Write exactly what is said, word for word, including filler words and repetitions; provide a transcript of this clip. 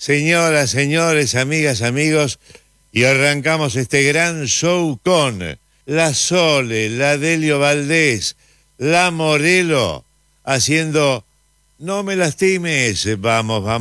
Señoras, señores, amigas, amigos, y arrancamos este gran show con la Sole, la Delio Valdés, la Morelo, haciendo No me lastimes. Vamos, vamos.